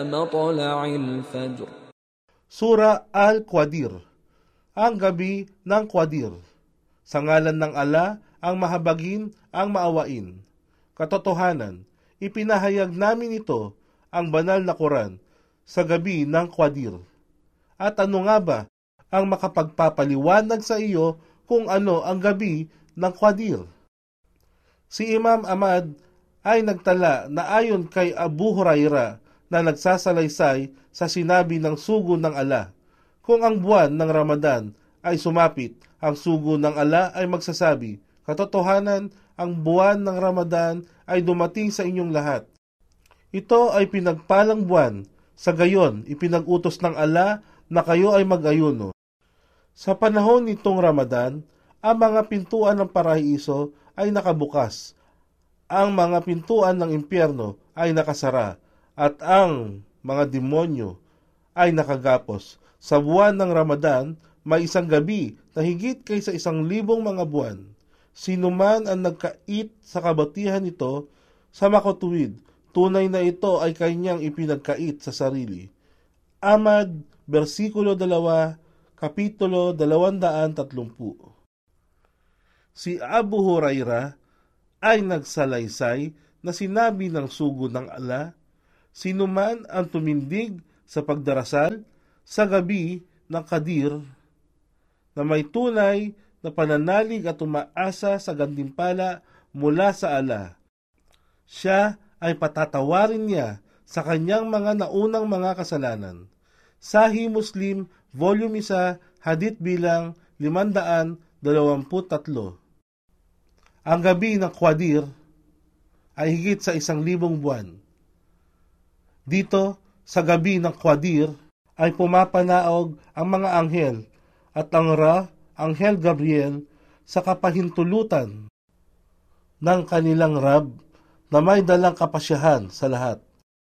مطلع الفجر. Sura Al-Qadir, ang gabi ng Qadir. Sa ngalan ng Allah, ang mahabagin, ang maawain. Katotohanan, ipinahayag namin ito, ang banal na Quran, sa gabi ng Qadir. At ano nga ba ang makapagpapaliwanag sa iyo kung ano ang gabi ng Qadir? Si Imam Ahmad ay nagtala na ayon kay Abu Huraira na nagsasalaysay sa sinabi ng sugo ng Allah, kung ang buwan ng Ramadan ay sumapit, ang sugo ng Allah ay magsasabi, katotohanan, ang buwan ng Ramadan ay dumating sa inyong lahat. Ito ay pinagpalang buwan, sa gayon ipinag-utos ng Allah na kayo ay mag-ayuno. Sa panahon nitong Ramadan, ang mga pintuan ng paraiso ay nakabukas, ang mga pintuan ng impyerno ay nakasara, at ang mga demonyo ay nakagapos. Sa buwan ng Ramadan, may isang gabi na higit kaysa 1,000 mga buwan. Sino man ang nagkait sa kabutihan nito sa makatuwid, tunay na ito ay kanyang ipinagkait sa sarili. Ahmad, versikulo 2, kapitulo 230. Si Abu Huraira ay nagsalaysay na sinabi ng sugo ng Allah, sino man ang tumindig sa pagdarasal sa gabi ng Qadir na may tunay na pananalig at umaasa sa gantimpala mula sa Allah, siya ay patatawarin niya sa kanyang mga naunang mga kasalanan. Sahih Muslim, Volume 1, Hadith bilang 523. Ang gabi ng Qadir ay higit sa 1,000 buwan. Dito, sa gabi ng Qadir, ay pumapanaog ang mga anghel at ang Anghel Gabriel sa kapahintulutan ng kanilang Rab na may dalang kapasyahan sa lahat.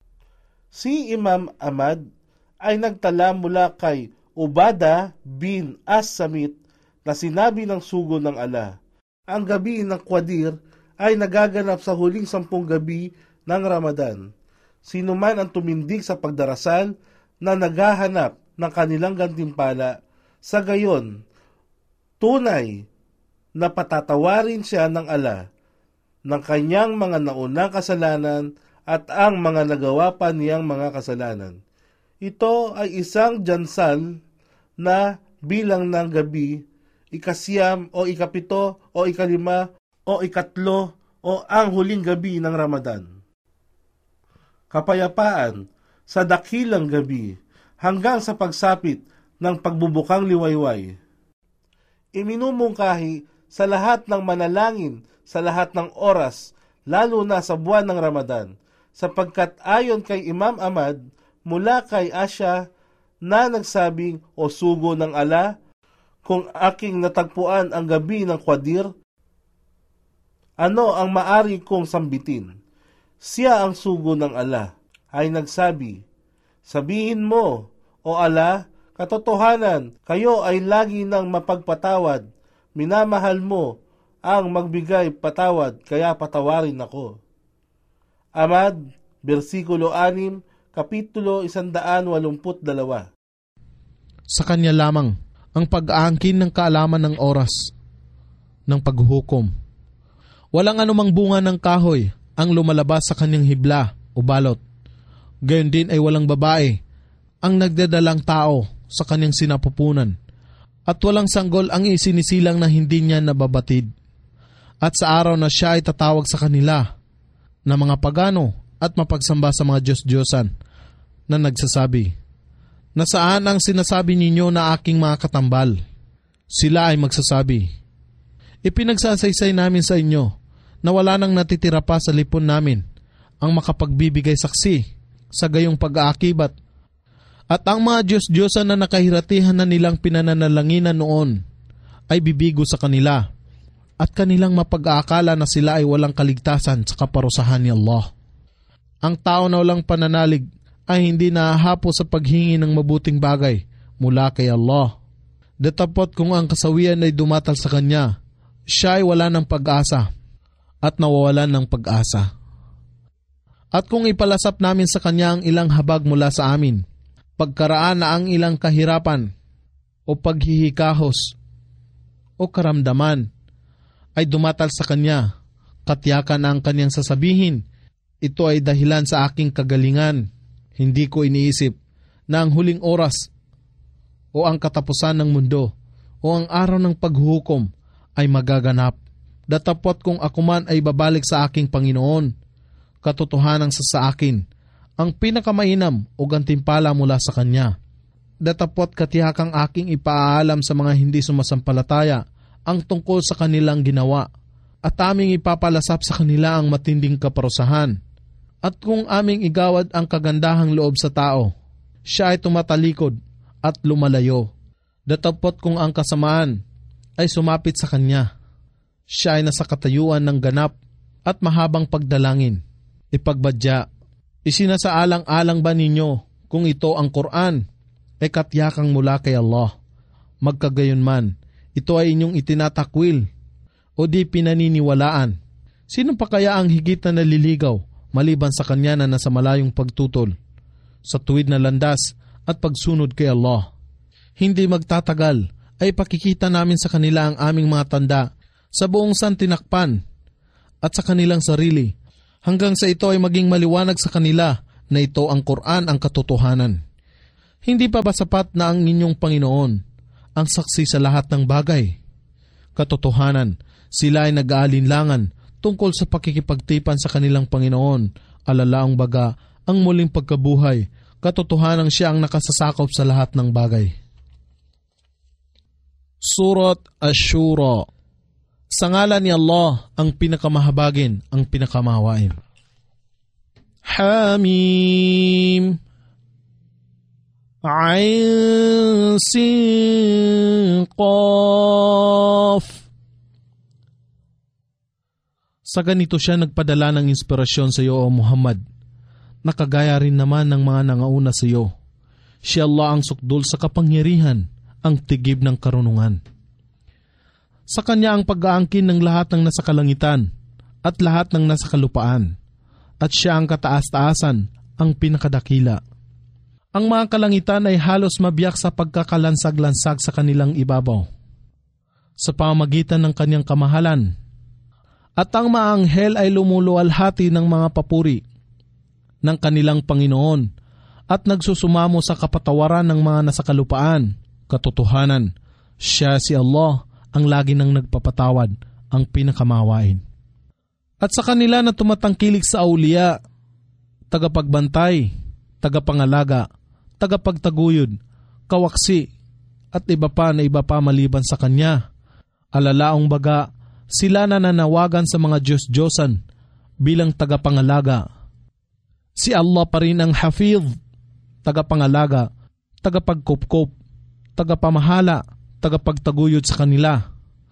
Si Imam Ahmad ay nagtala mula kay Ubadah bin As-Samit na sinabi ng sugo ng Allah, ang gabi ng Qadir ay nagaganap sa huling 10 gabi ng Ramadan. Sino man ang tumindig sa pagdarasal na naghahanap ng kanilang gantimpala, sa gayon, tunay na patatawarin siya ng Allah ng kanyang mga naunang kasalanan at ang mga nagawa pa niyang mga kasalanan. Ito ay isang jansal na bilang ng gabi, 9 o 7 o 5 o 3 o ang huling gabi ng Ramadan. Kapayapaan sa dakilang gabi hanggang sa pagsapit ng pagbubukang liwayway. Iminumungkahi sa lahat ng manalangin sa lahat ng oras, lalo na sa buwan ng Ramadan, sapagkat ayon kay Imam Ahmad mula kay Asya na nagsabing, o sugo ng Allah, kung aking natagpuan ang gabi ng Qadir, ano ang maari kong sambitin? Siya ang sugo ng Allah ay nagsabi, sabihin mo, o Allah, katotohanan, kayo ay lagi nang mapagpatawad, minamahal mo ang magbigay patawad, kaya patawarin ako. Ahmad, versikulo 6, kapitulo 182. Sa kanya lamang ang pag-aangkin ng kaalaman ng oras ng paghuhukom. Walang anumang bunga ng kahoy ang lumalabas sa kanyang hibla o balot. Gayon din ay walang babae ang nagdadalang tao sa kanyang sinapupunan, at walang sanggol ang isinisilang na hindi niya nababatid. At sa araw na siya ay tatawag sa kanila na mga pagano at mapagsamba sa mga Diyos-Diyosan na nagsasabi, nasaan ang sinasabi ninyo na aking mga katambal? Sila ay magsasabi, ipinagsasaysay namin sa inyo na wala nang natitira pa sa lipon namin ang makapagbibigay saksi sa gayong pag-aakibat. At ang mga Diyos-Diyosan na nakahiratihan na nilang pinananalanginan noon ay bibigo sa kanila at kanilang mapag-aakala na sila ay walang kaligtasan sa kaparusahan ni Allah. Ang tao na walang pananalig ay hindi nahahapo sa paghingi ng mabuting bagay mula kay Allah. Datapot kung ang kasawian ay dumatal sa kanya, siya ay wala ng pag-asa at nawawalan ng pag-asa. At kung ipalasap namin sa Kanya ang ilang habag mula sa amin, pagkaraan na ang ilang kahirapan o paghihikahos o karamdaman ay dumatal sa Kanya, katiyakan ang Kanyang sasabihin, ito ay dahilan sa aking kagalingan. Hindi ko iniisip na ang huling oras o ang katapusan ng mundo o ang araw ng paghuhukom ay magaganap. Datapot kung ako man ay babalik sa aking Panginoon, katotohanan sa akin ang pinakamainam o gantimpala mula sa Kanya. Datapot katihakang aking ipaalam sa mga hindi sumasampalataya ang tungkol sa kanilang ginawa at aming ipapalasap sa kanila ang matinding kaparusahan. At kung aming igawad ang kagandahang loob sa tao, siya ay tumatalikod at lumalayo. Datapot kung ang kasamaan ay sumapit sa Kanya, siya ay nasa katayuan ng ganap at mahabang pagdalangin. Ipagbadya, isinasaalang-alang ba ninyo kung ito ang Quran ay katiyakang mula kay Allah? Magkagayon man, ito ay inyong itinatakwil o di pinaniniwalaan. Sino pa kaya ang higit na naliligaw maliban sa Kanya na nasa malayong pagtutol sa tuwid na landas at pagsunod kay Allah? Hindi magtatagal ay pakikita namin sa kanila ang aming mga tanda sa buong santinakpan at sa kanilang sarili, hanggang sa ito ay maging maliwanag sa kanila na ito ang Quran ang katotohanan. Hindi pa ba sapat na ang inyong Panginoon ang saksi sa lahat ng bagay? Katotohanan, sila ay nag-aalinlangan tungkol sa pakikipagtipan sa kanilang Panginoon, alalaong baga ang muling pagkabuhay, katotohanan siya ang nakasasakop sa lahat ng bagay. Surat Ash-Shura. Sa ngalan ni Allah, ang pinakamahabagin, ang pinakamahawain. Hamim. Ain Sin Qaf. Sa ganito siya nagpadala ng inspirasyon sa iyo, O Muhammad. Nakagaya rin naman ng mga nangauna sa iyo. Siya Allah ang sukdul sa kapangyarihan, ang tigib ng karunungan. Sa Kanya ang pag-aangkin ng lahat ng nasa kalangitan at lahat ng nasa kalupaan. At siya ang kataas-taasan, ang pinakadakila. Ang mga kalangitan ay halos mabiyak sa pagkakalansag-lansag sa kanilang ibabaw, sa pamamagitan ng Kanyang kamahalan. At ang mga anghel ay lumuluwalhati ng mga papuri ng kanilang Panginoon at nagsusumamo sa kapatawaran ng mga nasa kalupaan. Katotohanan, siya si Allah ang lagi nang nagpapatawad, ang pinakamahawain. At sa kanila na tumatangkilik sa auliya, tagapagbantay, tagapangalaga, tagapagtaguyod, kawaksi, at iba pa maliban sa Kanya. Alalaong baga, sila na nanawagan sa mga Diyos-Diyosan bilang tagapangalaga. Si Allah pa rin ang Hafiz, tagapangalaga, tagapagkupkop, tagapamahala, tagapagtaguyod sa kanila.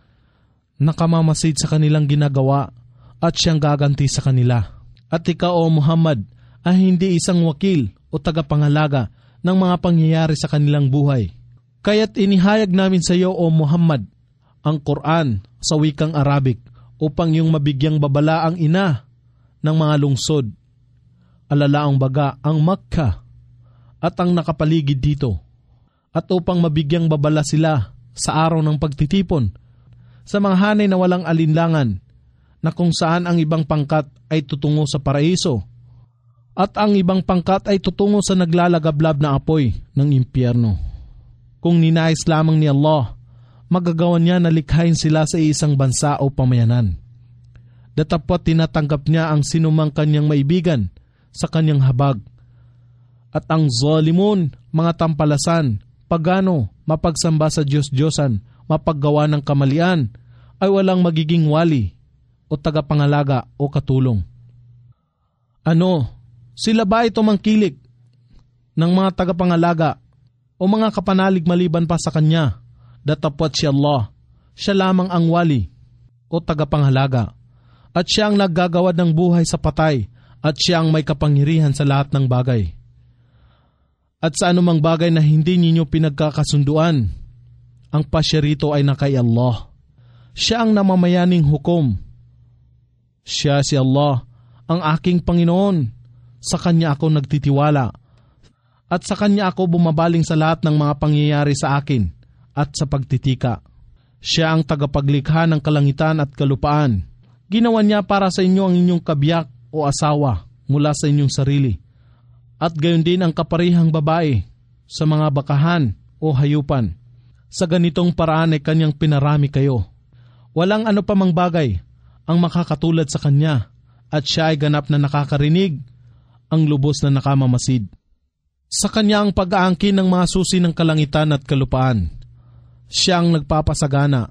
Nakamamasid sa kanilang ginagawa at siyang gaganti sa kanila. At ikaw, O Muhammad, ay hindi isang wakil o tagapangalaga ng mga pangyayari sa kanilang buhay. Kaya't inihayag namin sa iyo, O Muhammad, ang Quran sa wikang Arabic upang iyong mabigyang babala ang ina ng mga lungsod, alalaang baga ang Makkah at ang nakapaligid dito, at upang mabigyang babala sila sa araw ng pagtitipon sa mga hanay na walang alinlangan, na kung saan ang ibang pangkat ay tutungo sa paraiso at ang ibang pangkat ay tutungo sa naglalagablab na apoy ng impyerno. Kung ninais lamang ni Allah, magagawa niya na likhain sila sa isang bansa o pamayanan. Datapot tinatanggap niya ang sinumang kanyang maibigan sa kanyang habag. At ang zalimun, mga tampalasan, pagano, mapagsamba sa Diyos-Diyosan, mapaggawa ng kamalian, ay walang magiging wali o tagapangalaga o katulong. Ano, sila ba ito mangkilik ng mga tagapangalaga o mga kapanalig maliban pa sa Kanya? Datapot si Allah, siya lamang ang wali o tagapangalaga, at siya ang naggagawad ng buhay sa patay, at siya ang may kapangyarihan sa lahat ng bagay. At sa anumang bagay na hindi ninyo pinagkakasunduan, ang pasya rito ay na kay Allah. Siya ang namamayaning hukom. Siya si Allah, ang aking Panginoon, Sa Kanya ako nagtitiwala at sa Kanya ako bumabaling sa lahat ng mga pangyayari sa akin at sa pagtitika. Siya ang tagapaglikha ng kalangitan at kalupaan. Ginawa Niya para sa inyo ang inyong kabiyak o asawa mula sa inyong sarili, at gayon din ang kaparihang babae sa mga bakahan o hayupan. Sa ganitong paraan ay Kanyang pinarami kayo. Walang ano pa mang bagay ang makakatulad sa Kanya, at Siya ay ganap na nakakarinig, ang lubos na nakamamasid. Sa Kanya ang pag-aangkin ng mga susi ng kalangitan at kalupaan. Siya ang nagpapasagana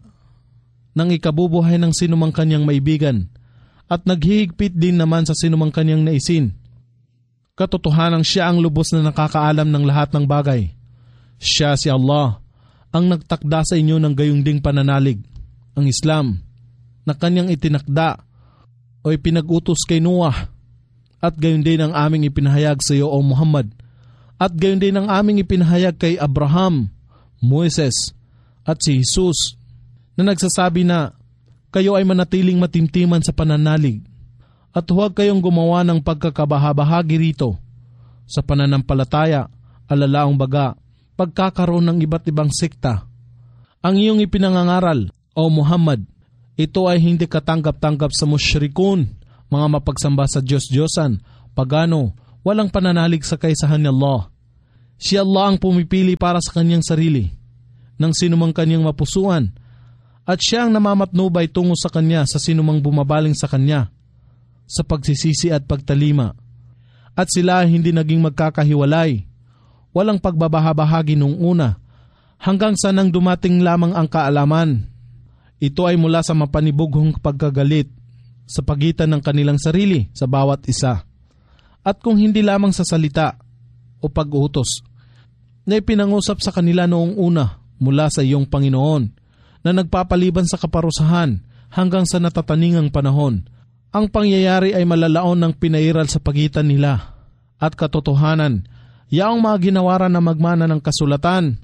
ng ikabubuhay ng sinumang Kanyang maibigan, at naghihigpit din naman sa sinumang Kanyang naisin. Katotohanang Siya ang lubos na nakakaalam ng lahat ng bagay. Siya si Allah ang nagtakda sa inyo ng gayong ding pananalig, ang Islam, na Kanyang itinakda o ipinag-utos kay Noah, at gayon din ang aming ipinahayag sa iyo, O Muhammad, at gayon din ang aming ipinahayag kay Abraham, Moises, at si Jesus, na nagsasabi na kayo ay manatiling matimtiman sa pananalig, at huwag kayong gumawa ng pagkakabahabahagi rito sa pananampalataya, alalaong baga, pagkakaroon ng iba't ibang sekta. Ang iyong ipinangangaral, O Muhammad, ito ay hindi katanggap-tanggap sa musyrikun, mga mapagsamba sa Diyos-Diyosan, pagano, walang pananalig sa kaisahan ni Allah. Si Allah ang pumipili para sa Kanyang sarili ng sinumang Kanyang mapusuan, at Siya ang namamatnubay tungo sa Kanya sa sinumang bumabaling sa Kanya sa pagsisisi at pagtalima. At sila ay hindi naging magkakahiwalay, walang pagbabahabahagi noong una, hanggang sa nang dumating lamang ang kaalaman. Ito ay mula sa mapanibughong pagkagalit sa pagitan ng kanilang sarili sa bawat isa. At kung hindi lamang sa salita o pag-utos na ipinangusap sa kanila noong una mula sa iyong Panginoon, na nagpapaliban sa kaparusahan hanggang sa natataningang panahon, ang pangyayari ay malalaon ng pinairal sa pagitan nila. At katotohanan, yaong mga ginawaran na magmana ng kasulatan,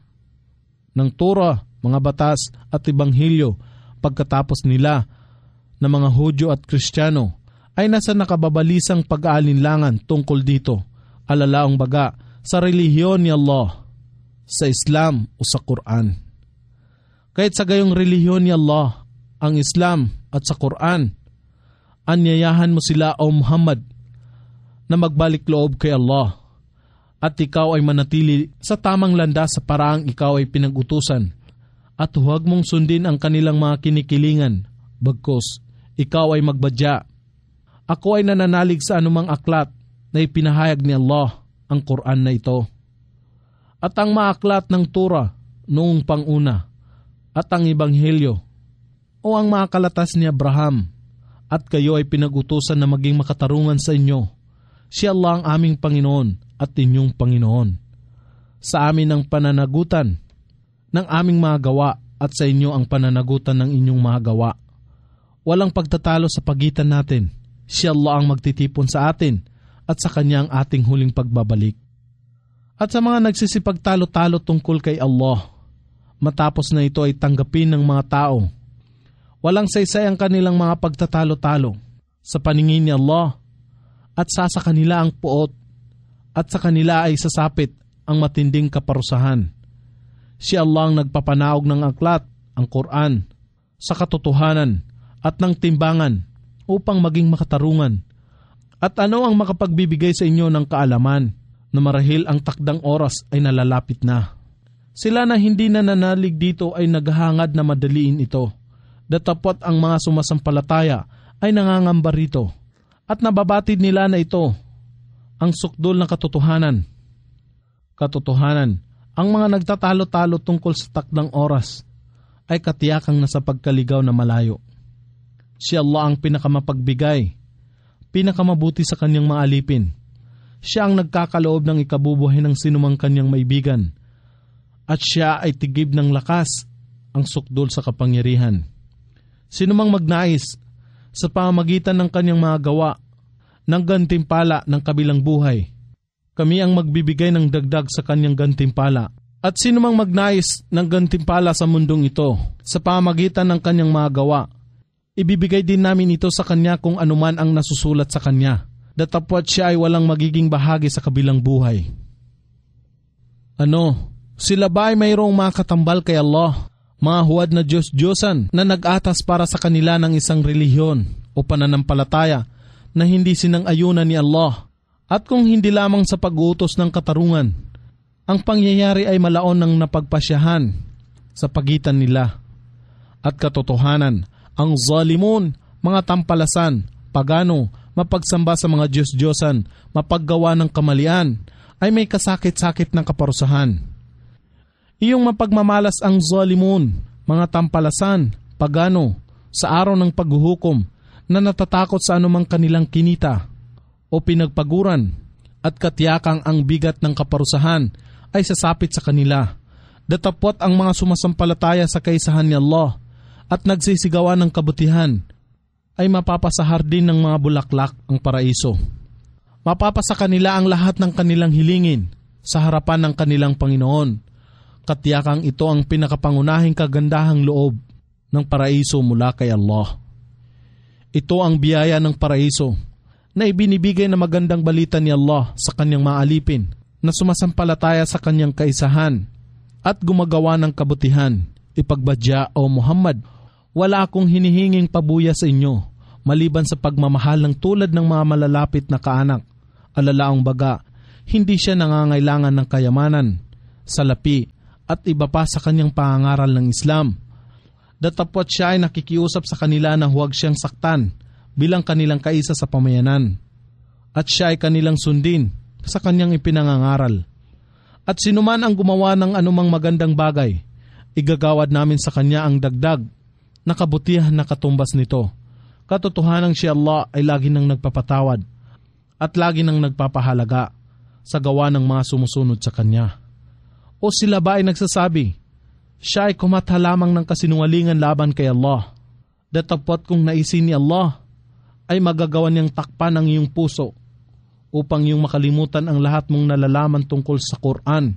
ng Torah, mga batas at Ebanghelyo pagkatapos nila na mga Hudyo at Kristiyano, ay nasa nakababalisang pag-aalinlangan tungkol dito, alalaong baga, sa relihiyon ni Allah, sa Islam o sa Quran. Kahit sa gayong relihiyon ni Allah, ang Islam at sa Quran, anyayahan mo sila, O Muhammad, na magbalik loob kay Allah, at ikaw ay manatili sa tamang landas sa paraang ikaw ay pinag-utusan, at huwag mong sundin ang kanilang mga kinikilingan, bagkus ikaw ay magbadya. Ako ay nananalig sa anumang aklat na ipinahayag ni Allah, ang Quran na ito, at ang mga aklat ng Torah noong panguna, at ang Ebanghelyo o ang mga kalatas ni Abraham, at kayo ay pinag-utusan na maging makatarungan sa inyo. Si Allah ang aming Panginoon at inyong Panginoon. Sa amin ang pananagutan ng aming mga gawa, at sa inyo ang pananagutan ng inyong mga gawa. Walang pagtatalo sa pagitan natin. Si Allah ang magtitipon sa atin, at sa Kanya ang ating huling pagbabalik. At sa mga nagsisipagtalo-talo tungkol kay Allah, matapos na ito ay tanggapin ng mga tao, walang saysay ang kanilang mga pagtatalo-talo sa paningin ni Allah, at sa kanila ang puot, at sa kanila ay sasapit ang matinding kaparusahan. Si Allah ang nagpapanaog ng aklat, ang Quran, sa katotohanan at ng timbangan upang maging makatarungan. At ano ang makapagbibigay sa inyo ng kaalaman na marahil ang takdang oras ay nalalapit na? Sila na hindi nananalig dito ay naghahangad na madaliin ito. Datapot ang mga sumasampalataya ay nangangamba rito, at nababatid nila na ito ang sukdol ng katotohanan. Katotohanan, ang mga nagtatalo-talo tungkol sa takdang oras ay katiyakang nasa pagkaligaw na malayo. Si Allah ang pinakamapagbigay, pinakamabuti sa Kanyang mga alipin. Siya ang nagkakaloob ng ikabubuhay ng sinumang Kanyang maibigan, at Siya ay tigib ng lakas, ang sukdol sa kapangyarihan. Sinumang magnais sa pamamagitan ng Kanyang mga gawa ng gantimpala ng kabilang buhay, kami ang magbibigay ng dagdag sa Kanyang gantimpala. At sinumang magnais ng gantimpala sa mundong ito sa pamamagitan ng Kanyang mga gawa, ibibigay din namin ito sa Kanya kung anuman ang nasusulat sa Kanya datapwat siya ay walang magiging bahagi sa kabilang buhay. Sila ba ay mayroong mga katambal kay Allah, mga huwad na Diyos-Diyosan na nag-atas para sa kanila ng isang relihiyon o pananampalataya na hindi sinang-ayunan ni Allah? At kung hindi lamang sa pag-uutos ng katarungan, ang pangyayari ay malaon ng napagpasyahan sa pagitan nila. At katotohanan, ang zalimun, mga tampalasan, pagano, mapagsamba sa mga Diyos-Diyosan, mapaggawa ng kamalian, ay may kasakit-sakit ng kaparusahan. Iyong mapagmamalas ang zalimun, mga tampalasan, pagano, sa araw ng paghuhukom na natatakot sa anumang kanilang kinita o pinagpaguran at katiyakang ang bigat ng kaparusahan ay sasapit sa kanila. Datapwat ang mga sumasampalataya sa kaisahan ni Allah at nagsisigawan ng kabutihan ay mapapasahar din ng mga bulaklak ang paraiso. Mapapasa kanila ang lahat ng kanilang hilingin sa harapan ng kanilang Panginoon. Katiyakang ito ang pinakapangunahing kagandahang loob ng paraiso mula kay Allah. Ito ang biyaya ng paraiso na ibinibigay na magandang balita ni Allah sa kanyang mga alipin na sumasampalataya sa kanyang kaisahan at gumagawa ng kabutihan. Ipagbadya, O Muhammad, wala akong hinihinging pabuya sa inyo maliban sa pagmamahal ng tulad ng mga malalapit na kaanak. Alalaong baga, hindi siya nangangailangan ng kayamanan, salapi, at iba pa sa kanyang pangangaral ng Islam. Datapwat siya ay nakikiusap sa kanila na huwag siyang saktan bilang kanilang kaisa sa pamayanan. At siya ay kanilang sundin sa kanyang ipinangangaral. At sinuman ang gumawa ng anumang magandang bagay, igagawad namin sa kanya ang dagdag na kabutihan na katumbas nito. Katotohanang si Allah ay lagi nang nagpapatawad at lagi nang nagpapahalaga sa gawa ng mga sumusunod sa kanya. O sila ba ay nagsasabi, siya ay kumatha lamang ng kasinungalingan laban kay Allah? Datapwat kung naisin ni Allah, ay magagawa niyang takpan ang iyong puso upang iyong makalimutan ang lahat mong nalalaman tungkol sa Quran.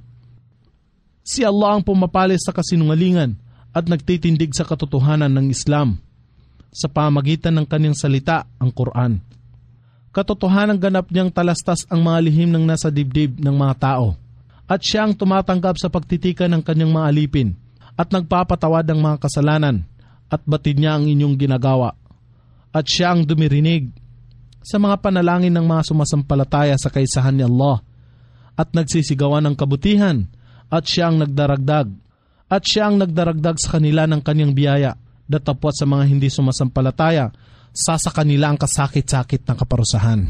Si Allah ang pumapalis sa kasinungalingan at nagtitindig sa katotohanan ng Islam sa pamagitan ng kanyang salita, ang Quran. Katotohanan ganap niyang talastas ang mga lihim ng nasa dibdib ng mga tao. At siya ang tumatanggap sa pagtitika ng kanyang mga alipin at nagpapatawad ng mga kasalanan at batid niya ang inyong ginagawa. At siya ang dumirinig sa mga panalangin ng mga sumasampalataya sa kaisahan ni Allah at nagsisigawan ng kabutihan at siya ang nagdaragdag. At siya ang nagdaragdag sa kanila ng kanyang biyaya. Datapwat sa mga hindi sumasampalataya, sa kanila ang kasakit-sakit ng kaparusahan.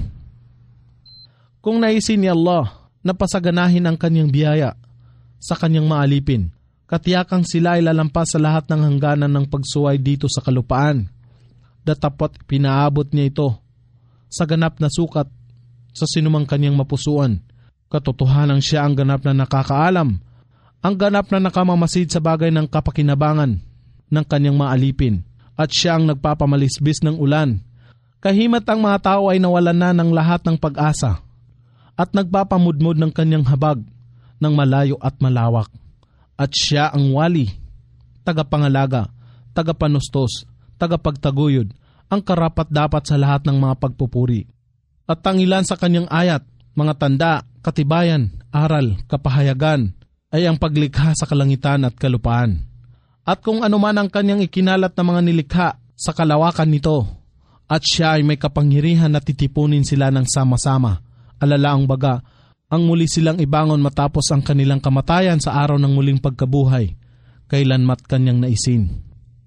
Kung naisin ni Allah na pasaganahin ang kanyang biyaya sa kanyang maalipin, katiyakang sila ay lalampas sa lahat ng hangganan ng pagsuway dito sa kalupaan. Datapwat pinaabot niya ito sa ganap na sukat sa sinumang kanyang mapusuan. Katotohanang siya ang ganap na nakakaalam, ang ganap na nakamamasid sa bagay ng kapakinabangan ng kanyang maalipin, at siya ang nagpapamalisbis ng ulan. Kahimat ang mga tao ay nawalan na ng lahat ng pag-asa at nagpapamudmod ng kanyang habag ng malayo at malawak. At siya ang wali, tagapangalaga, tagapanustos, tagapagtaguyod, ang karapat-dapat sa lahat ng mga pagpupuri. At ang ilan sa kanyang ayat, mga tanda, katibayan, aral, kapahayagan, ay ang paglikha sa kalangitan at kalupaan. At kung anuman ang kanyang ikinalat na mga nilikha sa kalawakan nito, at siya ay may kapangyarihan na titipunin sila ng sama-sama. Alalaang baga, ang muli silang ibangon matapos ang kanilang kamatayan sa araw ng muling pagkabuhay, kailanmat kanyang naisin.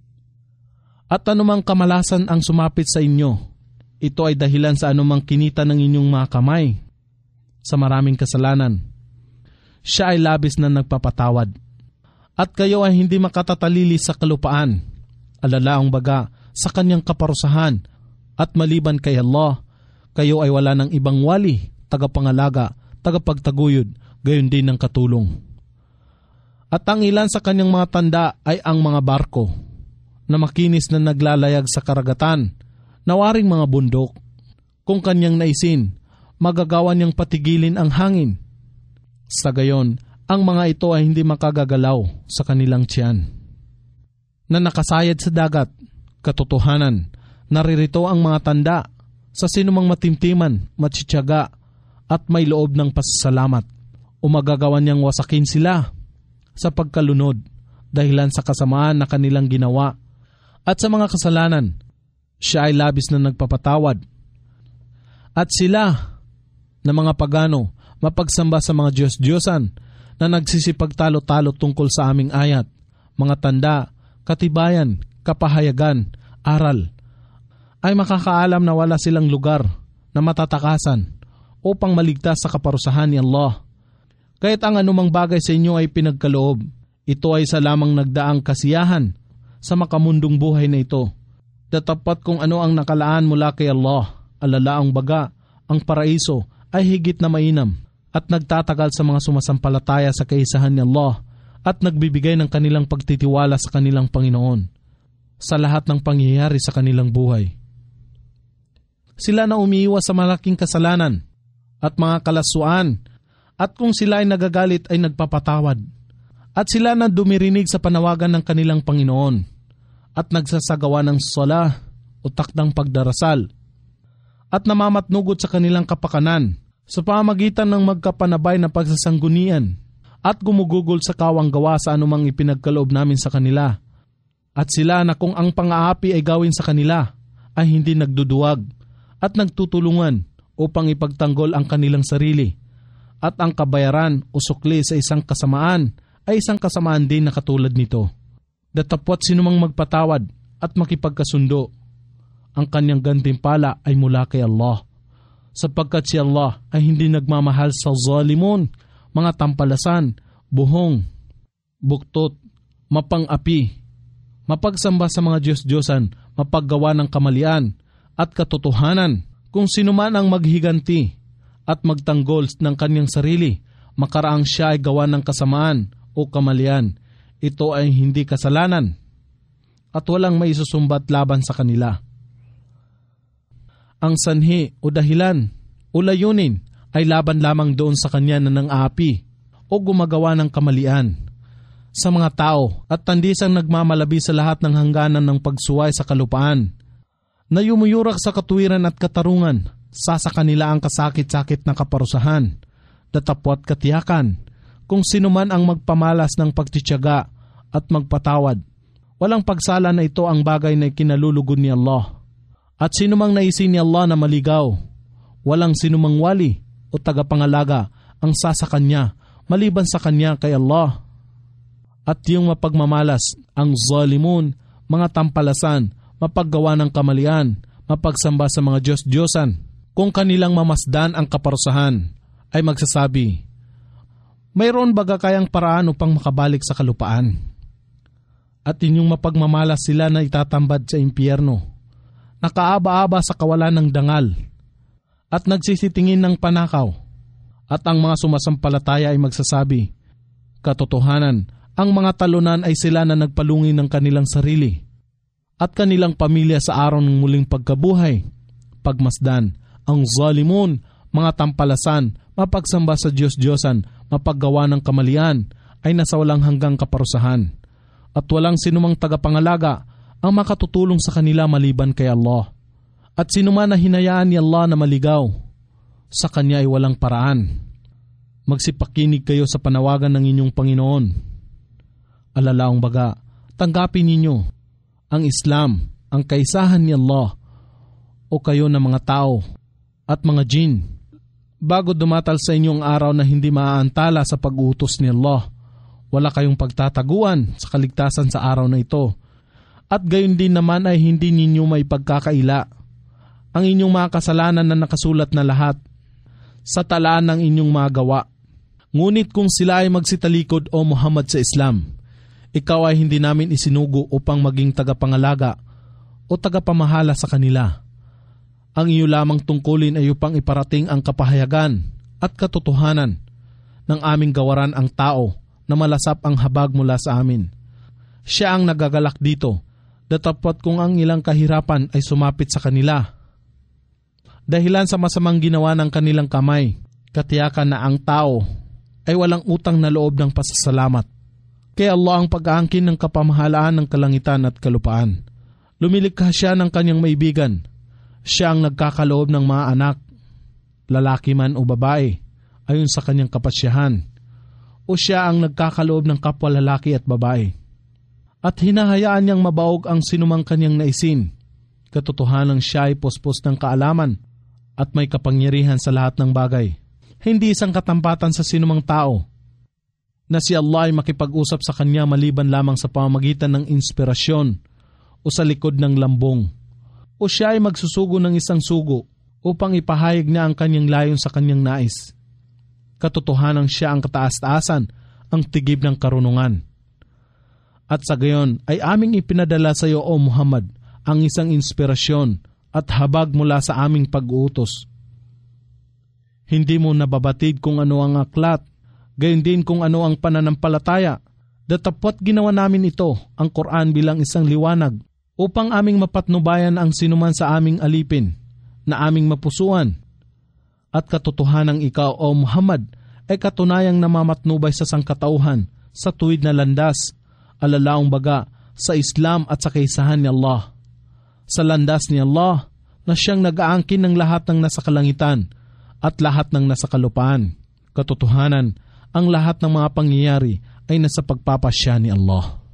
At anumang kamalasan ang sumapit sa inyo, ito ay dahilan sa anumang kinita ng inyong mga kamay sa maraming kasalanan. Siya ay labis na nagpapatawad. At kayo ay hindi makatatalili sa kalupaan, alalaang baga sa kanyang kaparusahan, at maliban kay Allah, kayo ay wala ng ibang wali, tagapangalaga, tagapagtaguyod, gayon din ng katulong. At ang ilan sa kanyang mga tanda ay ang mga barko na makinis na naglalayag sa karagatan, nawaring mga bundok. Kung kanyang naisin, magagawa niyang patigilin ang hangin. Sa gayon, ang mga ito ay hindi makagagalaw sa kanilang tiyan. Na nakasayad sa dagat, katotohanan, naririto ang mga tanda sa sinumang matimtiman, matsityaga at may loob ng pasasalamat o magagawa niyang wasakin sila sa pagkalunod dahilan sa kasamaan na kanilang ginawa at sa mga kasalanan. Siya ay labis na nagpapatawad. At sila na mga pagano mapagsamba sa mga Diyos-Diyosan na nagsisipagtalo-talo tungkol sa aming ayat, mga tanda, katibayan, kapahayagan, aral, ay makakaalam na wala silang lugar na matatakasan upang maligtas sa kaparusahan ni Allah. Kahit ang anumang bagay sa inyo ay pinagkaloob, ito ay sa lamang nagdaang kasiyahan sa makamundong buhay na ito. Datapat kung ano ang nakalaan mula kay Allah, alalaang baga, ang paraiso ay higit na mainam at nagtatagal sa mga sumasampalataya sa kaisahan ni Allah at nagbibigay ng kanilang pagtitiwala sa kanilang Panginoon sa lahat ng pangyayari sa kanilang buhay. Sila na umiiwas sa malaking kasalanan at mga kalaswaan at kung sila ay nagagalit ay nagpapatawad. At sila na dumirinig sa panawagan ng kanilang Panginoon at nagsasagawa ng sala o takdang pagdarasal at namamatnugot sa kanilang kapakanan sa pamagitan ng magkapanabay na pagsasanggunian at gumugugol sa kawang gawa sa anumang ipinagkaloob namin sa kanila. At sila na kung ang pang-aapi ay gawin sa kanila ay hindi nagduduwag at nagtutulungan upang ipagtanggol ang kanilang sarili. At ang kabayaran o sukli sa isang kasamaan ay isang kasamaan din na katulad nito. Datapwat sinumang magpatawad at makipagkasundo, ang kanyang gantimpala ay mula kay Allah. Sapagkat si Allah ay hindi nagmamahal sa zalimun, mga tampalasan, buhong, buktot, mapang-api, mapagsamba sa mga Diyos-Diyosan, mapaggawa ng kamalian at katotohanan. Kung sino man ang maghiganti at magtanggol ng kanyang sarili, makaraang siya ay gawa ng kasamaan o kamalian. Ito ay hindi kasalanan at walang maisusumbat laban sa kanila. Ang sanhi o dahilan o layunin ay laban lamang doon sa kanya na nang-aapi o gumagawa ng kamalian sa mga tao at tandisang nagmamalabi sa lahat ng hangganan ng pagsuway sa kalupaan, na yumuyurak sa katuwiran at katarungan, sa kanila ang kasakit-sakit na kaparusahan, datapwat katiyakan, kung sino man ang magpamalas ng pagtitiyaga at magpatawad. Walang pagsala na ito ang bagay na ikinalulugod ni Allah. At sino mang naisin ni Allah na maligaw, walang sinumang wali o tagapangalaga ang sa kanya maliban sa kanya kay Allah. At yung mapagmamalas, ang zalimun, mga tampalasan, mapaggawa ng kamalian, mapagsamba sa mga Diyos-Diyosan, kung kanilang mamasdan ang kaparusahan, ay magsasabi, mayroon baga kayang paraan upang makabalik sa kalupaan? At inyong mapagmamalas sila na itatambad sa impyerno, nakaaba-aba sa kawalan ng dangal, at nagsisitingin ng panakaw, at ang mga sumasampalataya ay magsasabi, katotohanan, ang mga talunan ay sila na nagpalungi ng kanilang sarili at kanilang pamilya sa araw ng muling pagkabuhay. Pagmasdan, ang zalimun, mga tampalasan, mapagsamba sa Diyos-Diyosan, mapaggawa ng kamalian, ay nasa walang hanggang kaparusahan. At walang sinumang tagapangalaga ang makatutulong sa kanila maliban kay Allah. At sinuman na hinayaan ni Allah na maligaw, sa Kanya ay walang paraan. Magsipakinig kayo sa panawagan ng inyong Panginoon. Alalaong baga, tanggapin ninyo ang Islam, ang kaisahan ni Allah, o kayo na mga tao at mga jin, bago dumatal sa inyong araw na hindi maaantala sa pag-utos ni Allah. Wala kayong pagtataguan sa kaligtasan sa araw na ito. At gayon din naman ay hindi ninyo may pagkakaila ang inyong mga kasalanan na nakasulat na lahat sa talaan ng inyong mga gawa. Ngunit kung sila ay magsitalikod o Muhammad sa Islam, ikaw ay hindi namin isinugo upang maging tagapangalaga o tagapamahala sa kanila. Ang iyo lamang tungkulin ay upang iparating ang kapahayagan at katotohanan ng aming gawaran ang tao na malasap ang habag mula sa amin. Siya ang nagagalak dito, datapwat kung ang ilang kahirapan ay sumapit sa kanila. Dahilan sa masamang ginawa ng kanilang kamay, katiyakan na ang tao ay walang utang na loob ng pasasalamat. Kaya Allah ang pag-aangkin ng kapamahalaan ng kalangitan at kalupaan. Lumilikha siya ng kanyang maibigan. Siya ang nagkakaloob ng mga anak, lalaki man o babae, ayon sa kanyang kapasyahan, o siya ang nagkakaloob ng kapwa lalaki at babae. At hinahayaan niyang mabaog ang sinumang kanyang naisin. Katotohanan siya ay pospos ng kaalaman at may kapangyarihan sa lahat ng bagay. Hindi isang katampatan sa sinumang tao na si Allah ay makipag-usap sa kanya maliban lamang sa pamamagitan ng inspirasyon o sa likod ng lambong. O siya ay magsusugo ng isang sugo upang ipahayag niya ang kanyang layon sa kanyang nais. Katotohanan siya ang kataas-taasan, ang tigib ng karunungan. At sa gayon ay aming ipinadala sa iyo, O Muhammad, ang isang inspirasyon at habag mula sa aming pag-uutos. Hindi mo nababatid kung ano ang aklat, gayon din kung ano ang pananampalataya. Datapwat ginawa namin ito, ang Quran, bilang isang liwanag, upang aming mapatnubayan ang sinuman sa aming alipin, na aming mapusuan. At katotohanang ikaw, O Muhammad, ay katunayang namamatnubay sa sangkatauhan, sa tuwid na landas, alalaong baga, sa Islam at sa kaisahan ni Allah. Sa landas ni Allah, na siyang nag-aangkin ng lahat ng nasa kalangitan at lahat ng nasa kalupaan. Katotohanan, ang lahat ng mga pangyayari ay nasa pagpapasya ni Allah.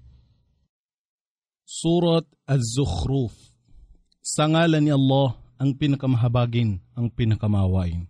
Surat Az-Zukhruf. Sa ngalan ni Allah, ang pinakamahabagin, ang pinakamawain.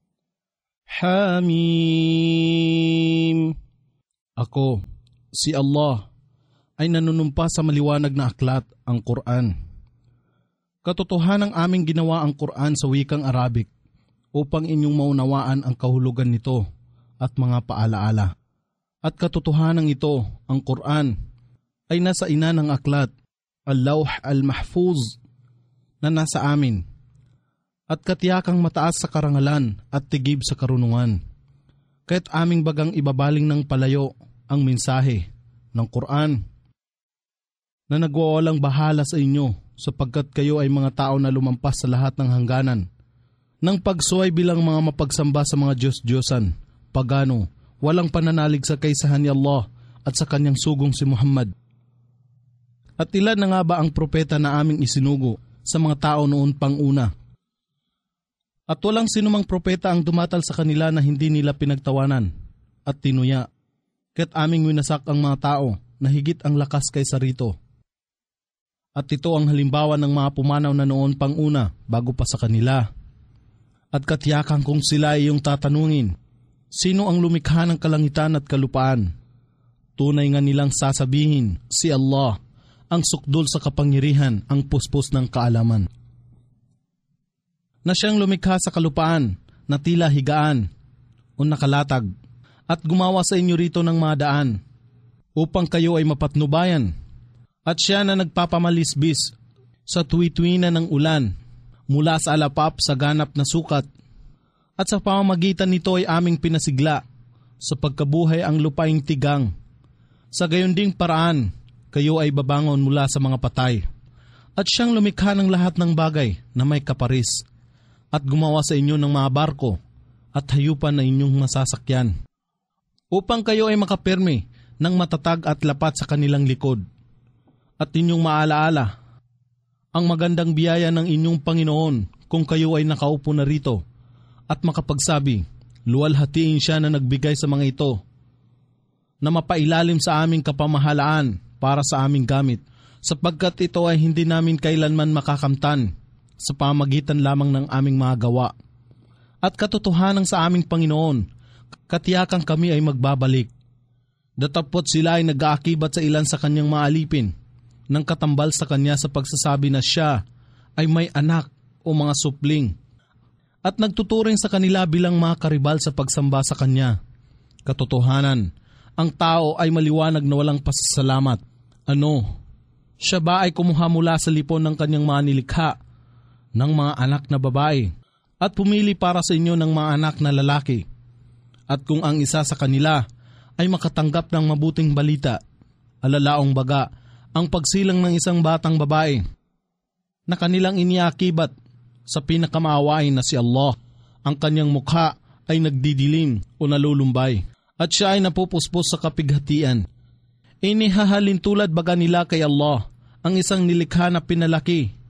Hamim. Ako, si Allah, ay nanunumpa sa maliwanag na aklat, ang Quran. Katotohanang aming ginawa ang Quran sa wikang Arabic upang inyong maunawaan ang kahulugan nito at mga paalaala. At katotohanang ito, ang Quran, ay nasa ina ng aklat, al-Lawh al-Mahfuz, na nasa amin, at katiyakang mataas sa karangalan at tigib sa karunungan. Kaya't aming bagang ibabaling ng palayo ang mensahe ng Quran na nagwawalang bahala sa inyo sapagkat kayo ay mga tao na lumampas sa lahat ng hangganan ng pagsuway bilang mga mapagsamba sa mga Diyos-Diyosan, pagano, walang pananalig sa kaisahan ni Allah at sa kanyang sugong si Muhammad. At ilan na nga ba ang propeta na aming isinugo sa mga tao noon pang una? At walang sinumang propeta ang dumatal sa kanila na hindi nila pinagtawanan at tinuya. Kaya't aming winasak ang mga tao na higit ang lakas kaysa rito. At ito ang halimbawa ng mga pumanaw na noon pang una bago pa sa kanila. At katiyakan kung sila ay iyong tatanungin, sino ang lumikha ng kalangitan at kalupaan? Tunay nga nilang sasabihin, si Allah, ang sukdul sa kapangyarihan, ang puspos ng kaalaman. Na siyang lumikha sa kalupaan, na tila higaan o nakalatag, at gumawa sa inyo rito ng mga daan, upang kayo ay mapatnubayan. At siya na nagpapamalisbis sa tuwi-tuwinan ng ulan, mula sa alapap sa ganap na sukat, at sa pamamagitan nito ay aming pinasigla sa pagkabuhay ang lupaing tigang. Sa gayon ding paraan, kayo ay babangon mula sa mga patay. At siyang lumikha ng lahat ng bagay na may kaparis, at gumawa sa inyo ng mga barko at hayupan na inyong masasakyan, upang kayo ay makapirmi ng matatag at lapat sa kanilang likod. At inyong maalaala ang magandang biyaya ng inyong Panginoon kung kayo ay nakaupo na rito at makapagsabi, luwalhatiin siya na nagbigay sa mga ito, na mapailalim sa aming kapamahalaan para sa aming gamit, sapagkat ito ay hindi namin kailanman makakamtan sa pamagitan lamang ng aming mga gawa. At katotohanan sa aming Panginoon, katiyakang kami ay magbabalik. Datapot sila ay nag-aakibat sa ilan sa kanyang mga alipin, ng katambal sa kanya sa pagsasabi na siya ay may anak o mga supling, at nagtuturing sa kanila bilang mga karibal sa pagsamba sa kanya. Katotohanan, ang tao ay maliwanag na walang pasasalamat. Ano? Siya ba ay kumuha mula sa lipon ng kanyang mga nilikha ng mga anak na babae at pumili para sa inyo ng mga anak na lalaki? At kung ang isa sa kanila ay makatanggap ng mabuting balita, alalaong baga ang pagsilang ng isang batang babae na kanilang iniakibat sa pinakamaawain na si Allah, ang kanyang mukha ay nagdidilim o nalulumbay at siya ay napupuspos sa kapighatian. Inihahalin tulad baga nila kay Allah ang isang nilikha na pinalaki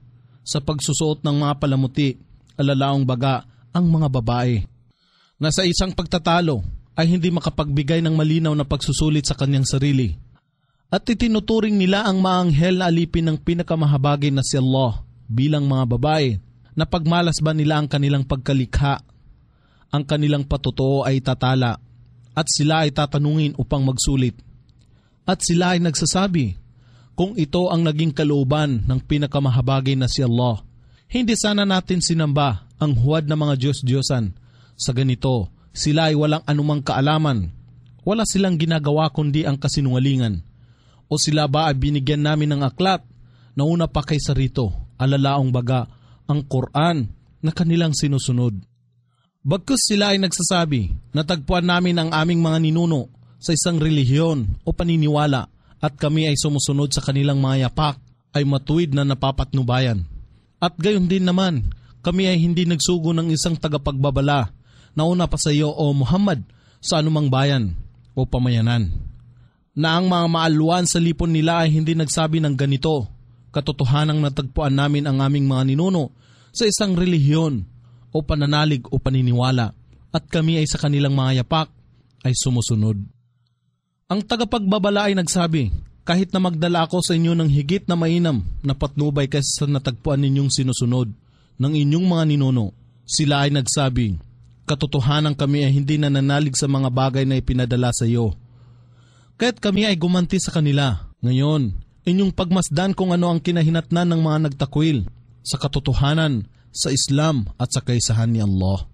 sa pagsusuot ng mga palamuti, alalaong baga ang mga babae, na sa isang pagtatalo ay hindi makapagbigay ng malinaw na pagsusulit sa kanyang sarili. At itinuturing nila ang maanghel na alipin ng pinakamahabagin na si Allah bilang mga babae, na pagmalas ba nila ang kanilang pagkalikha, ang kanilang patutuo ay tatala, at sila ay tatanungin upang magsulit. At sila ay nagsasabi, kung ito ang naging kalooban ng pinakamahabagin na si Allah, hindi sana natin sinamba ang huwad na mga Diyos-Diyosan. Sa ganito, sila ay walang anumang kaalaman, wala silang ginagawa kundi ang kasinungalingan. O sila ba ay binigyan namin ng aklat na una pa kaysa rito, alalaong baga ang Quran na kanilang sinusunod. Bagkus sila ay nagsasabi, natagpuan namin ang aming mga ninuno sa isang relihiyon o paniniwala at kami ay sumusunod sa kanilang mga yapak, ay matuwid na napapatnubayan. At gayon din naman, kami ay hindi nagsugo ng isang tagapagbabala na una pa sa iyo o Muhammad sa anumang bayan o pamayanan, na ang mga maalwan sa lipon nila ay hindi nagsabi ng ganito, katotohanang natagpuan namin ang aming mga ninuno sa isang relihiyon o pananalig o paniniwala at kami ay sa kanilang mga yapak ay sumusunod. Ang tagapagbabala ay nagsabi, kahit na magdala ako sa inyo ng higit na mainam na patnubay kaysa sa natagpuan ninyong sinusunod ng inyong mga ninuno, sila ay nagsabi, katotohanan kami ay hindi nananalig sa mga bagay na ipinadala sa iyo. Kaya't kami ay gumanti sa kanila. Ngayon, inyong pagmasdan kung ano ang kinahinatnan ng mga nagtakwil sa katotohanan, sa Islam at sa kaisahan ni Allah.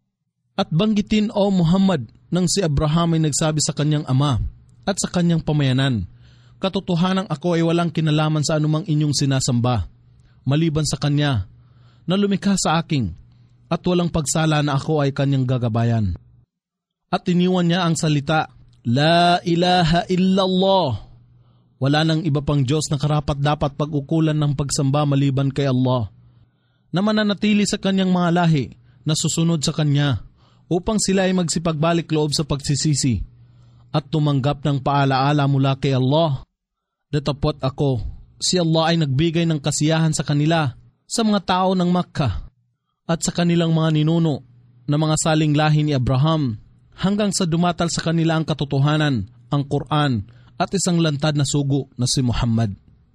At banggitin o Muhammad nang si Abraham ay nagsabi sa kanyang ama at sa kanyang pamayanan, katotohanang ako ay walang kinalaman sa anumang inyong sinasamba, maliban sa kanya na lumikha sa aking, at walang pagsala na ako ay kanyang gagabayan. At iniwan niya ang salita, La ilaha illallah. Wala nang iba pang Diyos na karapat-dapat pag-ukulan ng pagsamba maliban kay Allah, na mananatili sa kanyang mga lahi na susunod sa kanya upang sila ay magsipagbalik loob sa pagsisisi at tumanggap ng paalaala mula kay Allah. Datapot ako, si Allah ay nagbigay ng kasiyahan sa kanila sa mga tao ng Makkah at sa kanilang mga ninuno na mga saling lahi ni Abraham, hanggang sa dumatal sa kanila ang katotohanan, ang Quran, at isang lantad na sugo na si Muhammad.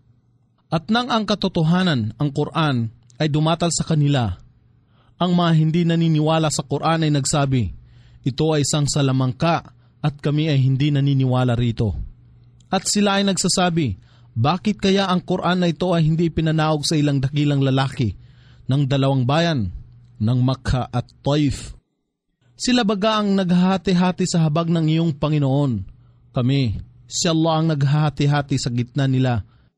At nang ang katotohanan, ang Quran, ay dumatal sa kanila, ang mga hindi naniniwala sa Quran ay nagsabi, ito ay isang salamangka at kami ay hindi naniniwala rito. At sila ay nagsasabi, bakit kaya ang Quran na ito ay hindi pinanaog sa ilang dakilang lalaki ng dalawang bayan, ng Makkah at Taif? Sila baga ang naghahati-hati sa habag ng iyong Panginoon? Kami, si Allah ang naghahati-hati sa gitna nila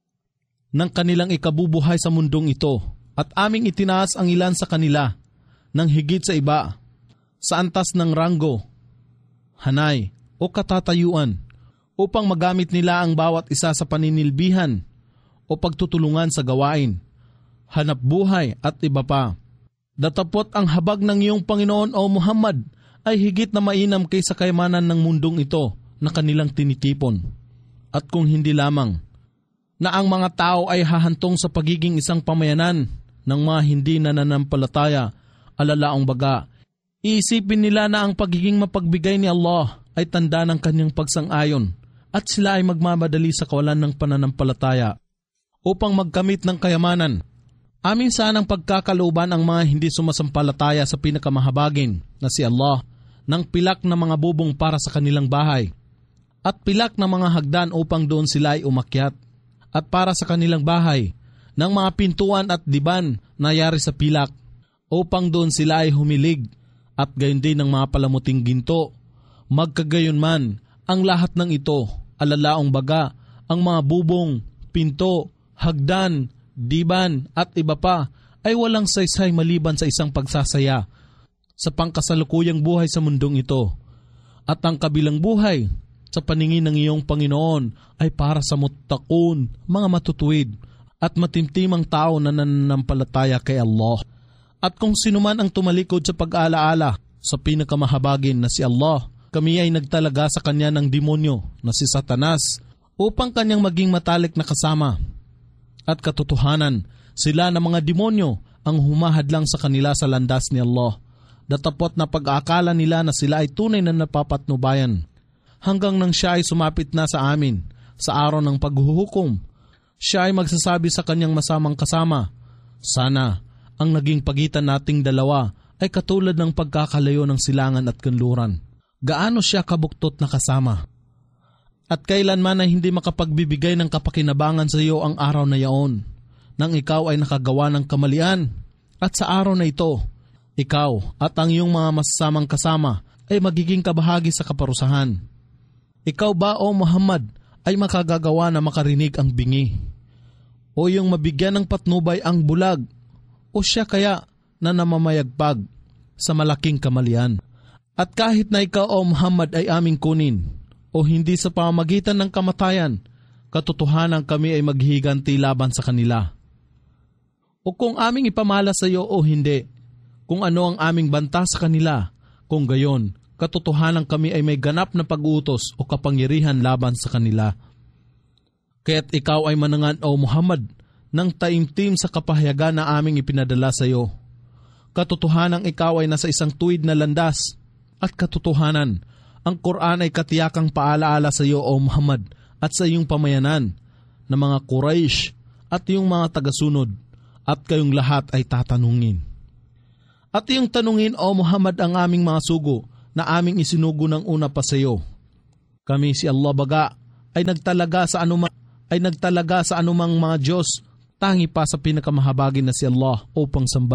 ng kanilang ikabubuhay sa mundong ito, at aming itinaas ang ilan sa kanila ng higit sa iba sa antas ng ranggo, hanay o katatayuan upang magamit nila ang bawat isa sa paninilbihan o pagtutulungan sa gawain, hanap buhay at iba pa. Datapot ang habag ng iyong Panginoon o Muhammad ay higit na mainam kaysa kayamanan ng mundong ito na kanilang tinitipon. At kung hindi lamang na ang mga tao ay hahantong sa pagiging isang pamayanan ng mga hindi nananampalataya, alalaong baga, iisipin nila na ang pagiging mapagbigay ni Allah ay tanda ng kanyang pagsang-ayon at sila ay magmamadali sa kawalan ng pananampalataya upang magkamit ng kayamanan. Amin sanang pagkakalooban ang mga hindi sumasampalataya sa pinakamahabagin na si Allah ng pilak na mga bubong para sa kanilang bahay at pilak na mga hagdan upang doon sila ay umakyat, at para sa kanilang bahay ng mga pintuan at diban na yari sa pilak upang doon sila ay humilig, at gayon din ng mga palamuting ginto. Magkagayon man ang lahat ng ito, alalaong baga ang mga bubong, pinto, hagdan, diban at iba pa ay walang saysay maliban sa isang pagsasaya sa pangkasalukuyang buhay sa mundong ito. At ang kabilang buhay sa paningin ng iyong Panginoon ay para sa muttaqun, mga matutuwid at matimtimang tao na nananampalataya kay Allah. At kung sino man ang tumalikod sa pag-aalaala sa pinakamahabagin na si Allah, kami ay nagtalaga sa kanya ng demonyo na si Satanas upang kanyang maging matalik na kasama. At katotohanan, Sila na mga demonyo ang humahadlang sa kanila sa landas ni Allah. Datapot na pag-aakala nila na sila ay tunay na napapatnubayan. Hanggang nang siya ay sumapit na sa amin sa araw ng paghuhukom, siya ay magsasabi sa kanyang masamang kasama, sana ang naging pagitan nating dalawa ay katulad ng pagkakalayo ng silangan at kanluran. Gaano siya kabuktot na kasama. At kailanman ay hindi makapagbibigay ng kapakinabangan sa iyo ang araw na yaon, nang ikaw ay nakagawa ng kamalian. At sa araw na ito, ikaw at ang iyong mga masasamang kasama ay magiging kabahagi sa kaparusahan. Ikaw ba, O Muhammad, ay makagagawa na makarinig ang bingi? O yung mabigyan ng patnubay ang bulag? O siya kaya na namamayagpag sa malaking kamalian? At kahit na ikaw, O Muhammad, ay aming kunin, o hindi sa pamamagitan ng kamatayan, katotohanan kami ay maghihiganti laban sa kanila. O kung aming ipamala sa iyo o hindi, kung ano ang aming banta sa kanila, kung gayon, katotohanan kami ay may ganap na pag-utos o kapangyarihan laban sa kanila. Kaya't ikaw ay manangan, O Muhammad, ng taimtim sa kapahayagan na aming ipinadala sa iyo. Katotohanan ikaw ay nasa isang tuwid na landas, at katotohanan, ang Quran ay katiyakang paalaala sa iyo, O Muhammad, at sa iyong pamayanan, na mga Quraysh at iyong mga tagasunod, at kayong lahat ay tatanungin. At iyong tanungin, O Muhammad, ang aming mga sugo, na aming isinugo ng una pa sa iyo. Kami si Allah baga ay nagtalaga sa anumang mga Diyos, tangi pa sa pinakamahabagin na si Allah upang samba.